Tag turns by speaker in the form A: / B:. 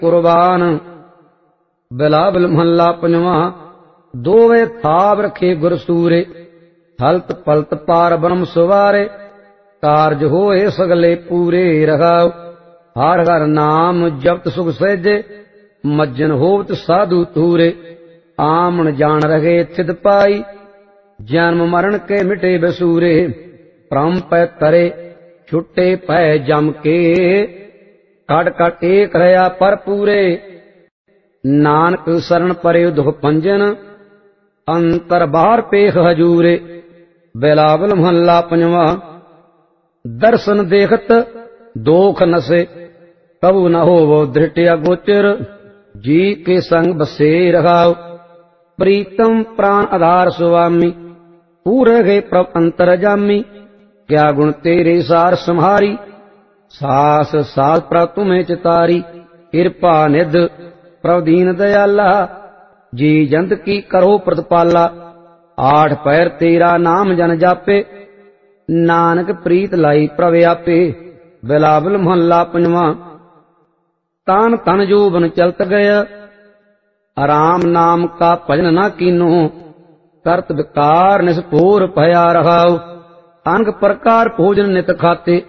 A: कुर्बान। बिलावल महला पंजवा। दोवे थाव रखे गुर सूरे, हलत पलत पार ब्रह्म सुवारे। कारज होए सगले पूरे रहाओ, हर हर नाम जपत सुख सहजे। मज्जन होवत साधु तूरे, आमन जान रहे थिद पाई। जन्म मरण के मिटे बसूरे, भ्रम पै तरे छुटे पै जम के। कट कट एक रहा पर पूरे, नानक शरण परे दुख पंजन। अंतर बाहर पेख हजूरे। बिलावल महला पंजवा। दर्शन देखत दोख नसे, कबू न होवो धृटिया गोचर। जी के संग बसे रहाओ, प्रीतम प्राण आधार सुवामी। पूरे गए प्रभ अंतर जामी, क्या गुण तेरे सार संहारी। सास सास प्रभ तुम्हें चितारी, कृपा निध प्रभ दीन दयाला। जी जंत की करो प्रतिपाला, आठ पैर तेरा नाम जन जापे। नानक प्रीत लाई प्रभ आपे। बिलावल महला पंजवा। तान तन जो बन चलत गया, राम नाम का भजन न कीनो। करत विकार निस्फोर भया रहाओ, अनक प्रकार भोजन नित खाते।